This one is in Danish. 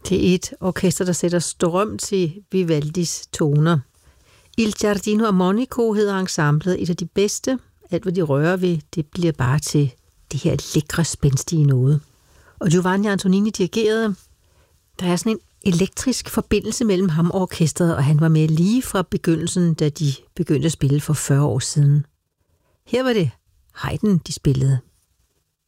Det er et orkester, der sætter strøm til Vivaldis toner. Il Giardino Armonico hedder ensemblet, et af de bedste. Alt, hvad de rører ved, det bliver bare til det her lækre, spændstige noget. Og Giovanni Antonini dirigerede. Der er sådan en elektrisk forbindelse mellem ham og orkestret, og han var med lige fra begyndelsen, da de begyndte at spille for 40 år siden. Her var det Haydn, de spillede.